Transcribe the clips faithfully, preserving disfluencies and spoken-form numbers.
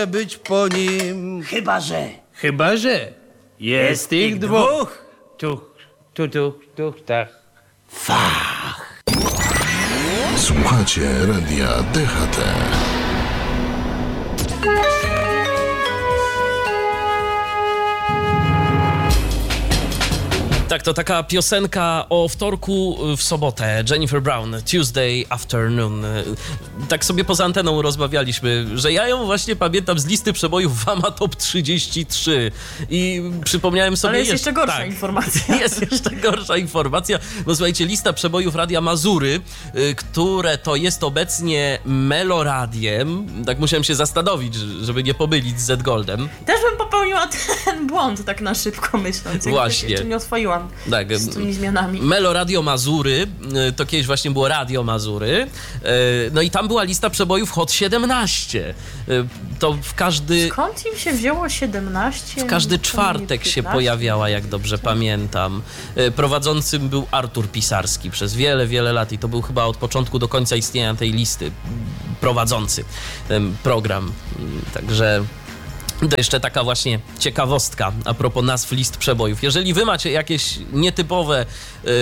być po nim. Chyba że. Chyba że jest, Jest tych ich dwóch. dwóch. Tuch, tu, tu, tu, tak. Fach. Słuchacie Radia D H T. Tak, to taka piosenka o wtorku w sobotę. Jennifer Brown, Tuesday Afternoon. Tak sobie poza anteną rozmawialiśmy, że ja ją właśnie pamiętam z listy przebojów Wama Top trzydzieści trzy. I przypomniałem sobie... Ale jest jeszcze, jeszcze gorsza tak, informacja. Jest jeszcze gorsza informacja, bo słuchajcie, lista przebojów Radia Mazury, y, które to jest obecnie Meloradiem. Tak musiałem się zastanowić, żeby nie pomylić z Z-Goldem. Też bym popełniła ten błąd, tak na szybko myśląc. Właśnie. Jeszcze nie oswoiłam Tak, z tymi zmianami. Melo Radio Mazury, y, to kiedyś właśnie było Radio Mazury, y, no i tam była lista przebojów Hot siedemnaście. Y, to w każdy... Skąd im się wzięło siedemnaście? W każdy Co czwartek nie się piętnaście? pojawiała, jak dobrze pamiętam. Y, Prowadzącym był Artur Pisarski przez wiele, wiele lat i to był chyba od początku do końca istnienia tej listy prowadzący ten program. Y, Także... To jeszcze taka właśnie ciekawostka a propos nazw list przebojów. Jeżeli wy macie jakieś nietypowe yy,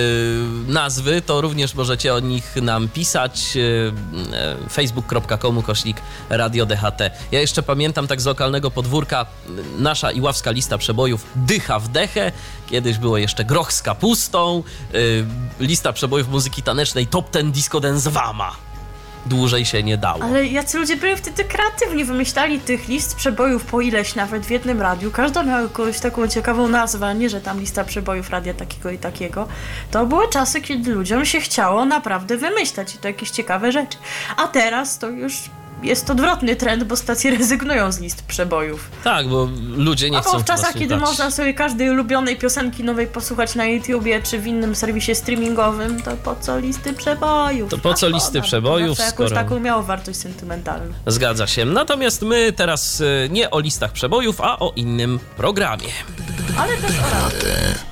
nazwy, to również możecie o nich nam pisać. Yy, facebook kropka com ukośnik Radio D H T. Ja jeszcze pamiętam tak z lokalnego podwórka nasza iławska lista przebojów Dycha w dechę. Kiedyś było jeszcze Groch z kapustą. Yy, lista przebojów muzyki tanecznej Top ten Disco Dance Wama. Dłużej się nie dało. Ale jacy ludzie byli wtedy kreatywni, wymyślali tych list przebojów po ileś nawet w jednym radiu. Każda miała jakąś taką ciekawą nazwę, a nie, że tam lista przebojów radia takiego i takiego. To były czasy, kiedy ludziom się chciało naprawdę wymyślać i to jakieś ciekawe rzeczy. A teraz to już jest odwrotny trend, bo stacje rezygnują z list przebojów. Tak, bo ludzie nie A chcą bo w czasach, chyba kiedy słuchać. można sobie każdej ulubionej piosenki nowej posłuchać na YouTubie czy w innym serwisie streamingowym, to po co listy przebojów? To po co A listy szkoda, przebojów, to jakąś skoro- taką miało wartość sentymentalną. Zgadza się. Natomiast my teraz y, nie o listach przebojów, a o innym programie. Ale też o radiu.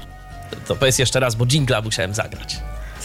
To powiedz jeszcze raz, bo dżingla musiałem zagrać.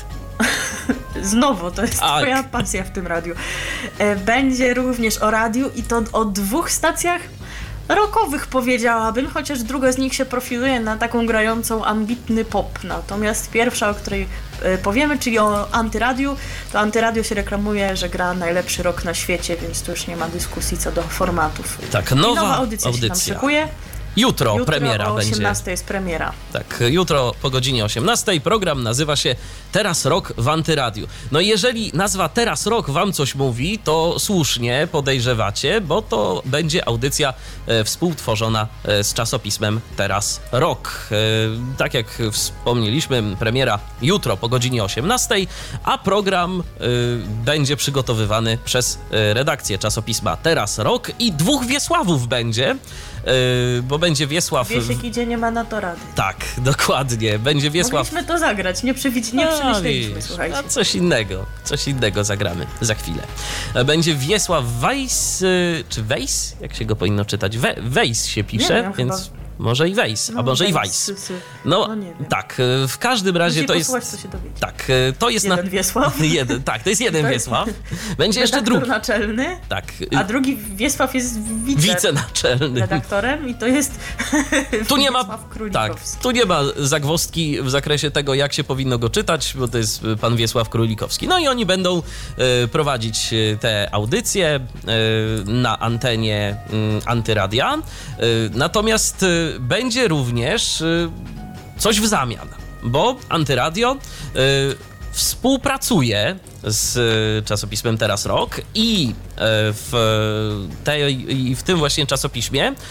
Znowu, to jest Tak. twoja pasja w tym radiu. E, Będzie również o radiu i to o dwóch stacjach rockowych, powiedziałabym, chociaż druga z nich się profiluje na taką grającą ambitny pop. Natomiast pierwsza, o której e, powiemy, czyli o Antyradiu, to Antyradio się reklamuje, że gra najlepszy rock na świecie, więc tu już nie ma dyskusji co do formatów. Tak, I nowa nowa audycja, audycja. się tam szykuje. Jutro, Jutro premiera o będzie. osiemnastej jest premiera. Tak, jutro po godzinie osiemnastej program nazywa się Teraz Rock w Antyradiu. No i jeżeli nazwa Teraz Rock wam coś mówi, to słusznie podejrzewacie, bo to będzie audycja e, współtworzona e, z czasopismem Teraz Rock. E, tak jak wspomnieliśmy, premiera jutro po godzinie osiemnastej, a program e, będzie przygotowywany przez e, redakcję czasopisma Teraz Rock i dwóch Wiesławów będzie, e, bo będzie Wiesław... Wiesz, jaki dzień nie ma na to rady. Tak, dokładnie. Będzie Wiesław... Mogliśmy to zagrać, nie, przewidz- nie No, przemyśleliśmy, widzisz, słuchajcie. a coś innego, coś innego zagramy za chwilę. Będzie Wiesław Weiss, y, czy Weiss? Jak się go powinno czytać? We, Weiss się pisze, Nie wiem, więc chyba. może i Weiss, a No, może i Weiss, Weiss. sy, sy. No, No, nie wiem. tak, y, w każdym razie Musi to jest... posłuchać, co się dowiedzieć. Tak, y, to jest... Jeden Wiesław. jeden, tak, to jest jeden To jest- Wiesław. Będzie jeszcze Redaktor drugi. naczelny, Tak, y, a drugi Wiesław jest wice, wicenaczelny. redaktorem i to jest Tu nie ma, Wiesław tak, Królikowski. tu nie ma zagwozdki w zakresie tego, jak się powinno go czytać, bo to jest pan Wiesław Królikowski. No i oni będą e, prowadzić e, te audycje e, na antenie m, Antyradia. E, natomiast e, będzie również e, coś w zamian, bo Antyradio e, współpracuje z e, czasopismem Teraz Rock i e, w, tej, i w tym właśnie czasopiśmie e,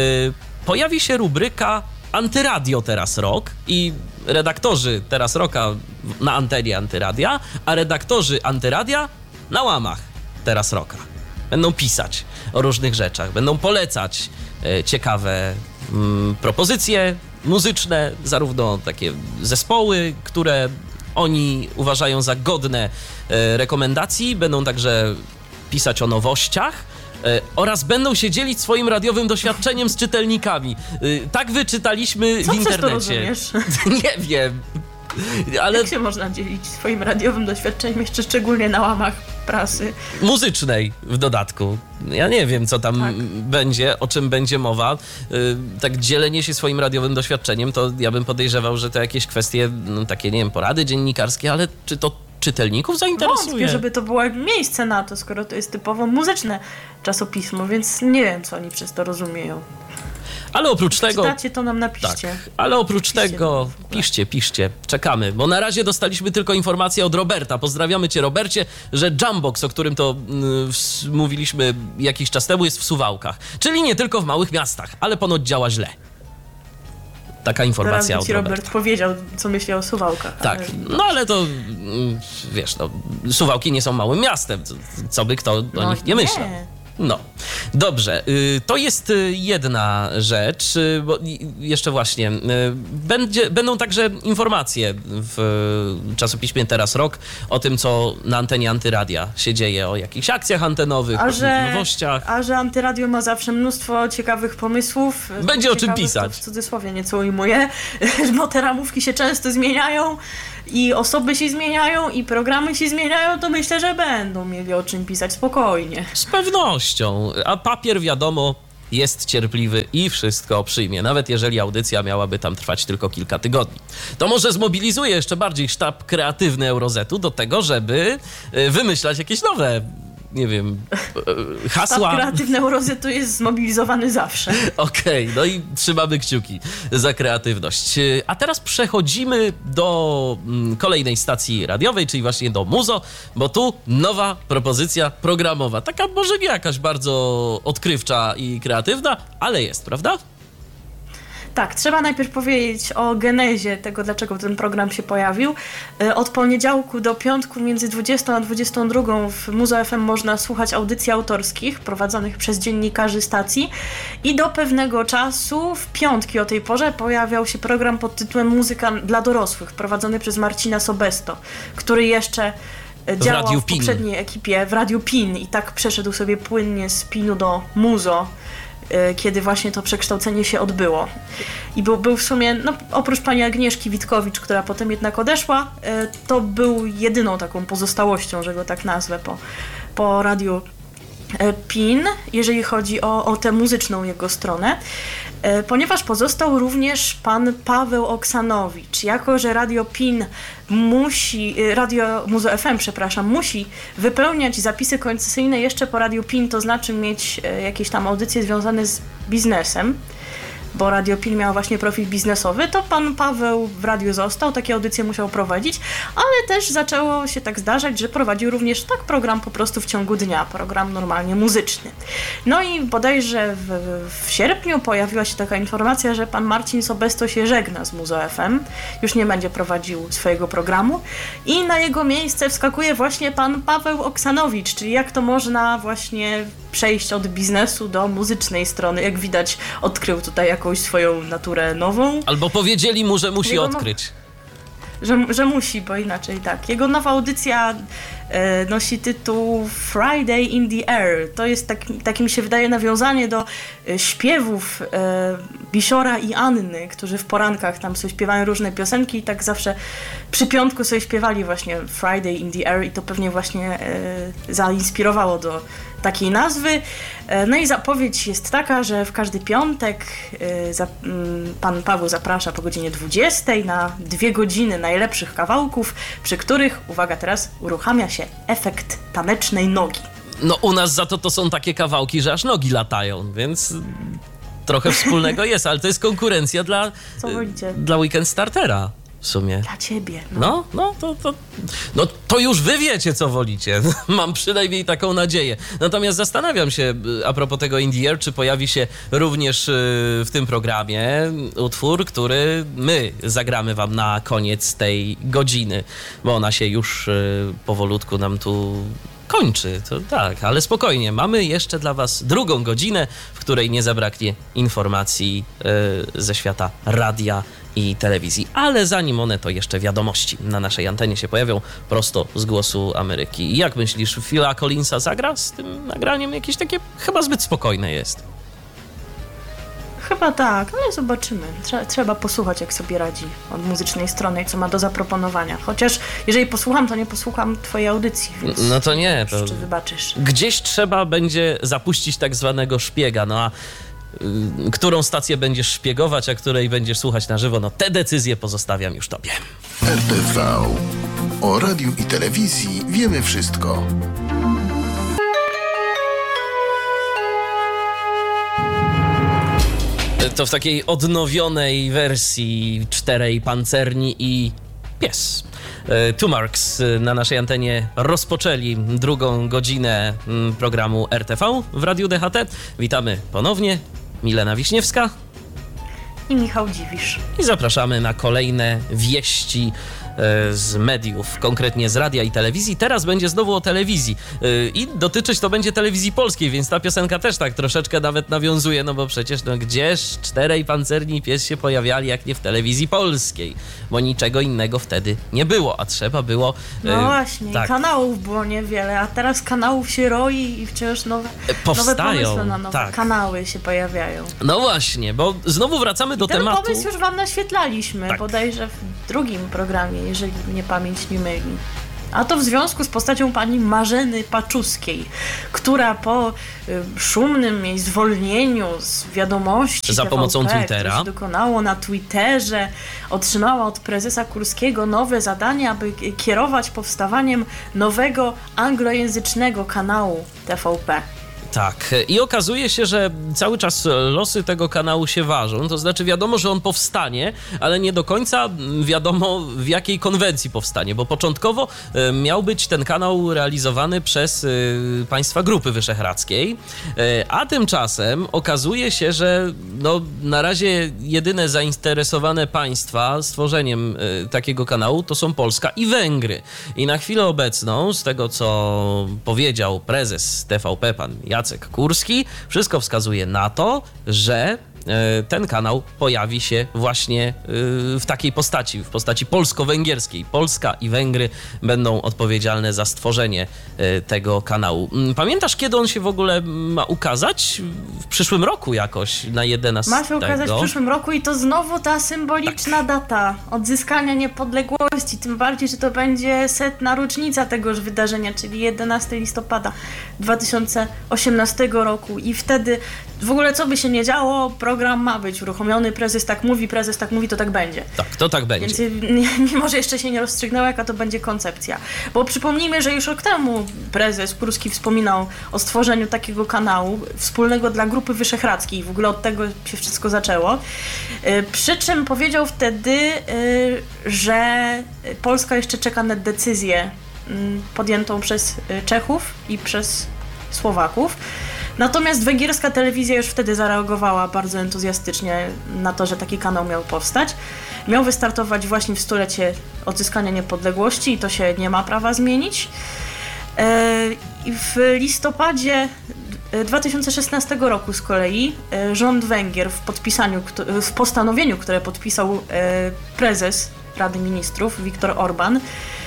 pojawi się rubryka Antyradio Teraz Rock i redaktorzy Teraz Rocka na antenie Antyradia, a redaktorzy Antyradia na łamach Teraz Rocka. Będą pisać o różnych rzeczach, będą polecać e, ciekawe mm, propozycje muzyczne, zarówno takie zespoły, które oni uważają za godne e, rekomendacji, będą także pisać o nowościach, e, oraz będą się dzielić swoim radiowym doświadczeniem z czytelnikami. E, tak wyczytaliśmy Co w przez to internecie. rozumiesz? Nie wiem. Ale Jak się można dzielić swoim radiowym doświadczeniem, jeszcze szczególnie na łamach prasy. Muzycznej w dodatku. Ja nie wiem, co tam Tak. będzie, o czym będzie mowa. Yy, tak dzielenie się swoim radiowym doświadczeniem, to ja bym podejrzewał, że to jakieś kwestie, no, takie, nie wiem, porady dziennikarskie, ale czy to czytelników zainteresuje? Wątpię, żeby to było miejsce na to, skoro to jest typowo muzyczne czasopismo, więc nie wiem, co oni przez to rozumieją. Ale oprócz tego... Czytacie, to nam napiszcie. Tak, ale oprócz Piszcie tego, nam w ogóle. piszcie, piszcie, czekamy, bo na razie dostaliśmy tylko informację od Roberta. Pozdrawiamy cię, Robercie, że Jambox, o którym to mm, ws- mówiliśmy jakiś czas temu, jest w Suwałkach. Czyli nie tylko w małych miastach, ale ponoć działa źle. Taka informacja Teraz od ci Roberta. Robert powiedział, co myśli o Suwałkach. Tak, ale- no ale to, mm, wiesz, no, Suwałki nie są małym miastem, co, co by kto o No nich nie myślał. No, dobrze, y, to jest y, jedna rzecz, y, bo i- jeszcze właśnie, y, będzie, będą także informacje w y, czasopiśmie Teraz Rok o tym, co na antenie Antyradia się dzieje, o jakichś akcjach antenowych, A o że, nowościach. a że Antyradio ma zawsze mnóstwo ciekawych pomysłów. Będzie o czym ciekawych, pisać. To w cudzysłowie nieco ujmuję, bo te ramówki się często zmieniają i osoby się zmieniają i programy się zmieniają, to myślę, że będą mieli o czym pisać spokojnie. Z pewnością, a papier wiadomo jest cierpliwy i wszystko przyjmie, nawet jeżeli audycja miałaby tam trwać tylko kilka tygodni. To może zmobilizuje jeszcze bardziej sztab kreatywny Eurozetu do tego, żeby y, wymyślać jakieś nowe, nie wiem, y, hasła. Sztab kreatywny Eurozetu jest zmobilizowany zawsze. Okej, no i trzymamy kciuki za kreatywność. Y, A teraz przechodzimy do mm, kolejnej stacji radiowej, czyli właśnie do Muzo, bo tu nowa propozycja programowa. Taka może nie jakaś bardzo odkrywcza i kreatywna, ale jest, prawda? Tak, trzeba najpierw powiedzieć o genezie tego, dlaczego ten program się pojawił. E, Od poniedziałku do piątku między dwudziestą a dwudziestą drugą w Muzo F M można słuchać audycji autorskich prowadzonych przez dziennikarzy stacji i do pewnego czasu w piątki o tej porze pojawiał się program pod tytułem Muzyka dla dorosłych, prowadzony przez Marcina Sobesto, który jeszcze e, działał Radiu w Pin. poprzedniej ekipie w Radiu Pin i tak przeszedł sobie płynnie z Pinu do Muzo, e, kiedy właśnie to przekształcenie się odbyło. I był, był w sumie, no, oprócz pani Agnieszki Witkowicz, która potem jednak odeszła, e, to był jedyną taką pozostałością, że go tak nazwę, po, po Radiu e, Pin, jeżeli chodzi o, o tę muzyczną jego stronę, e, ponieważ pozostał również pan Paweł Oksanowicz. Jako że Radio Pin musi, e, Radio Muzo F M, przepraszam, musi wypełniać zapisy koncesyjne jeszcze po Radiu Pin, to znaczy mieć e, jakieś tam audycje związane z biznesem, bo Radio Pin miał właśnie profil biznesowy, to pan Paweł w radiu został, takie audycje musiał prowadzić, ale też zaczęło się tak zdarzać, że prowadził również tak program po prostu w ciągu dnia, program normalnie muzyczny. No i bodajże w, w sierpniu pojawiła się taka informacja, że pan Marcin Sobesto się żegna z Muzo F M, już nie będzie prowadził swojego programu i na jego miejsce wskakuje właśnie pan Paweł Oksanowicz, czyli jak to można właśnie przejść od biznesu do muzycznej strony. Jak widać, odkrył tutaj jakąś swoją naturę nową, Albo powiedzieli mu, że musi Jego no- odkryć. że, że musi, bo inaczej tak. Jego nowa audycja e, nosi tytuł Friday in the Air. To jest tak, takie mi się wydaje nawiązanie do e, śpiewów e, Bisiora i Anny, którzy w porankach tam sobie śpiewają różne piosenki i tak zawsze przy piątku sobie śpiewali właśnie Friday in the Air i to pewnie właśnie e, zainspirowało do takiej nazwy. E, No i zapowiedź jest taka, że w każdy piątek e, za, mm, pan Paweł zaprasza po godzinie dwudziestej na dwie godziny najlepszych kawałków, przy których, uwaga teraz, uruchamia się efekt tanecznej nogi. No u nas za to to są takie kawałki, że aż nogi latają, więc trochę wspólnego jest, ale to jest konkurencja dla, Co wolicie? dla Weekend Startera w sumie. Dla ciebie. No. No, no to, to, no to już wy wiecie, co wolicie. Mam przynajmniej taką nadzieję. Natomiast zastanawiam się, a propos tego In the Air, czy pojawi się również y, w tym programie utwór, który my zagramy wam na koniec tej godziny, bo ona się już y, powolutku nam tu kończy. To tak, ale spokojnie. Mamy jeszcze dla was drugą godzinę, w której nie zabraknie informacji y, ze świata radia i telewizji. Ale zanim one, to jeszcze wiadomości na naszej antenie się pojawią prosto z Głosu Ameryki. Jak myślisz, Phila Collinsa zagra z tym nagraniem? Jakieś takie chyba zbyt spokojne jest. Chyba tak, ale zobaczymy. Trze- trzeba posłuchać, jak sobie radzi od muzycznej strony, co ma do zaproponowania. Chociaż jeżeli posłucham, to nie posłucham twojej audycji, więc No to nie, to czy wybaczysz. gdzieś trzeba będzie zapuścić tak zwanego szpiega, no a y, którą stację będziesz szpiegować, a której będziesz słuchać na żywo, no te decyzje pozostawiam już tobie. R T V. O radiu i telewizji wiemy wszystko. To w takiej odnowionej wersji czterej pancerni i pies. E, Two Marks na naszej antenie rozpoczęli drugą godzinę mm, programu R T V w Radiu D H T. Witamy ponownie. Milena Wiśniewska. I Michał Dziwisz. I zapraszamy na kolejne wieści e, z mediów, konkretnie z radia i telewizji. Teraz będzie znowu o telewizji e, i dotyczyć to będzie telewizji polskiej, więc ta piosenka też tak troszeczkę nawet nawiązuje, no bo przecież no gdzież czterej pancerni i pies się pojawiali, jak nie w telewizji polskiej, bo niczego innego wtedy nie było, a trzeba było... E, No właśnie, tak, i kanałów było niewiele, a teraz kanałów się roi i wciąż nowe, powstają, nowe pomysły na nowe tak. kanały się pojawiają. No właśnie, bo znowu wracamy do Ten tematu... pomysł już wam naświetlaliśmy, Tak. bodajże w drugim programie, jeżeli mnie pamięć nie myli. A to w związku z postacią pani Marzeny Paczuskiej, która po y, szumnym jej zwolnieniu z wiadomości Za T V P, pomocą Twittera. które się dokonało na Twitterze, otrzymała od prezesa Kurskiego nowe zadanie, aby kierować powstawaniem nowego anglojęzycznego kanału T V P. Tak, i okazuje się, że cały czas losy tego kanału się ważą, to znaczy wiadomo, że on powstanie, ale nie do końca wiadomo, w jakiej konwencji powstanie, bo początkowo e, miał być ten kanał realizowany przez e, państwa Grupy Wyszehradzkiej, e, a tymczasem okazuje się, że no, na razie jedyne zainteresowane państwa stworzeniem e, takiego kanału to są Polska i Węgry. I na chwilę obecną, z tego co powiedział prezes T V P, pan Jacek Kurski, wszystko wskazuje na to, że e, ten kanał pojawi się właśnie e, w takiej postaci, w postaci polsko-węgierskiej. Polska i Węgry będą odpowiedzialne za stworzenie e, tego kanału. Mm, Pamiętasz, kiedy on się w ogóle ma ukazać? W przyszłym roku jakoś, na jedenastego. Ma się ukazać w przyszłym roku i to znowu ta symboliczna Tak. data odzyskania niepodległości, tym bardziej, że to będzie setna rocznica tegoż wydarzenia, czyli jedenastego listopada dwa tysiące osiemnastego roku i wtedy w ogóle co by się nie działo, program ma być uruchomiony, prezes tak mówi, prezes tak mówi, to tak będzie. Tak, to tak będzie. Więc mimo, że jeszcze się nie rozstrzygnęło, jaka to będzie koncepcja. Bo przypomnijmy, że już rok temu prezes Kurski wspominał o stworzeniu takiego kanału wspólnego dla Grupy Wyszehradzkiej. W ogóle od tego się wszystko zaczęło. Przy czym powiedział wtedy, że Polska jeszcze czeka na decyzję podjętą przez Czechów i przez Słowaków. Natomiast węgierska telewizja już wtedy zareagowała bardzo entuzjastycznie na to, że taki kanał miał powstać. Miał wystartować właśnie w stulecie odzyskania niepodległości i to się nie ma prawa zmienić. I w listopadzie dwa tysiące szesnastego roku z kolei rząd Węgier w podpisaniu, w postanowieniu, które podpisał prezes Rady Ministrów Viktor Orban,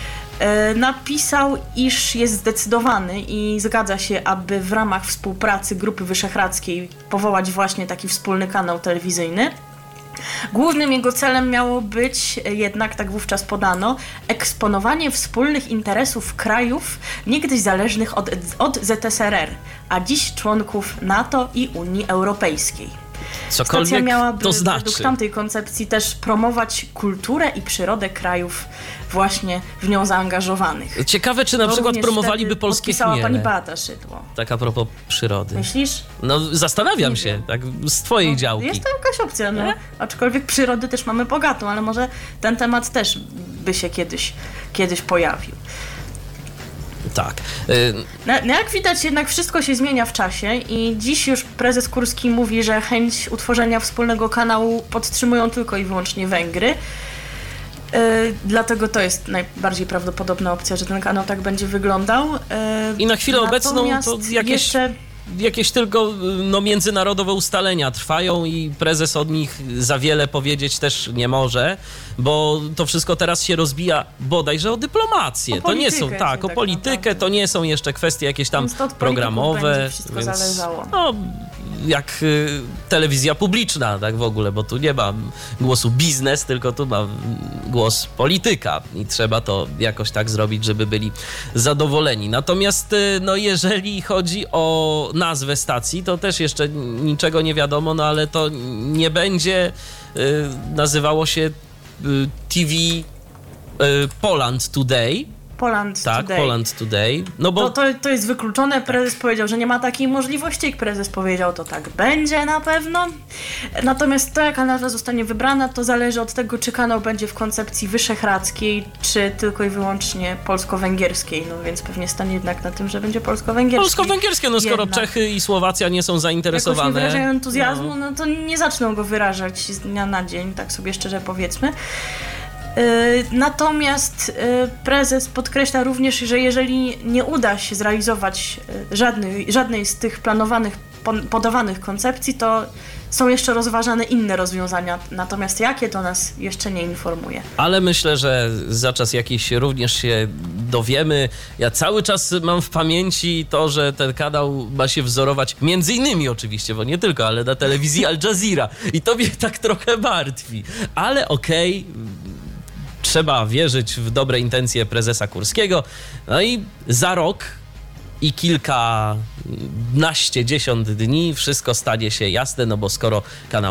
napisał, iż jest zdecydowany i zgadza się, aby w ramach współpracy Grupy Wyszehradzkiej powołać właśnie taki wspólny kanał telewizyjny. Głównym jego celem miało być jednak, tak wówczas podano, eksponowanie wspólnych interesów krajów niegdyś zależnych od, od Z S R R, a dziś członków NATO i Unii Europejskiej. Cokolwiek Stacja miałaby to znaczy. według tamtej koncepcji też promować kulturę i przyrodę krajów właśnie w nią zaangażowanych. Ciekawe, czy na Bo przykład również promowaliby wtedy polskie podpisała chmiele. pani Beata Szydło. Tak a propos przyrody. Myślisz? No zastanawiam Nie się, wiem. tak z twojej No, działki. jest to jakaś opcja, no. Aczkolwiek przyrody też mamy bogatą, ale może ten temat też by się kiedyś, kiedyś pojawił. Tak. Y, No, no jak widać, jednak wszystko się zmienia w czasie i dziś już prezes Kurski mówi, że chęć utworzenia wspólnego kanału podtrzymują tylko i wyłącznie Węgry. Yy, dlatego to jest najbardziej prawdopodobna opcja, że ten kanał tak będzie wyglądał. Yy, I na chwilę obecną to natomiast jakieś, jeszcze... jakieś tylko no, międzynarodowe ustalenia trwają i prezes od nich za wiele powiedzieć też nie może, bo to wszystko teraz się rozbija bodajże o dyplomację. O to nie są, politykę tak, o tak politykę, naprawdę. to nie są jeszcze kwestie jakieś tam Więc to od polityków programowe. będzie wszystko zależało. No, jak y, telewizja publiczna, tak w ogóle, bo tu nie ma głosu biznes, tylko tu ma głos polityka i trzeba to jakoś tak zrobić, żeby byli zadowoleni. Natomiast y, no jeżeli chodzi o nazwę stacji, to też jeszcze niczego nie wiadomo, no ale to nie będzie y, nazywało się y, T V y, Poland Today. Poland Tak, Today. Poland Today. No bo To, to, to jest wykluczone. Prezes powiedział, że nie ma takiej możliwości. Jak prezes powiedział, to tak będzie na pewno. Natomiast to, jaka nazwa zostanie wybrana, to zależy od tego, czy kanał będzie w koncepcji wyszehradzkiej, czy tylko i wyłącznie polsko-węgierskiej. No więc pewnie stanie jednak na tym, że będzie polsko-węgierski. polsko-węgierskie, no skoro Jednak. Czechy i Słowacja nie są Jakoś zainteresowane. nie wyrażają entuzjazmu, no. no to nie zaczną go wyrażać z dnia na dzień, tak sobie szczerze powiedzmy. Yy, Natomiast yy, prezes podkreśla również, że jeżeli nie uda się zrealizować yy, żadnej, żadnej z tych planowanych, pon- podawanych koncepcji, to są jeszcze rozważane inne rozwiązania. Natomiast jakie, to nas jeszcze nie informuje. Ale myślę, że za czas jakiś również się dowiemy. Ja cały czas mam w pamięci to, że ten kanał ma się wzorować, między innymi oczywiście, bo nie tylko, ale na telewizji Al Jazeera. I to mnie tak trochę martwi. Ale okej, trzeba wierzyć w dobre intencje prezesa Kurskiego. No i za rok i kilkanaście, dziesiąt dni wszystko stanie się jasne, no bo skoro kanał